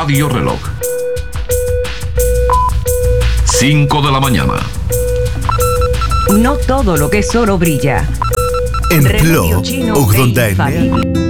Radio Reloj. 5 de la mañana. No todo lo que es oro brilla. En Remedio Plo, chino och e de där infalible.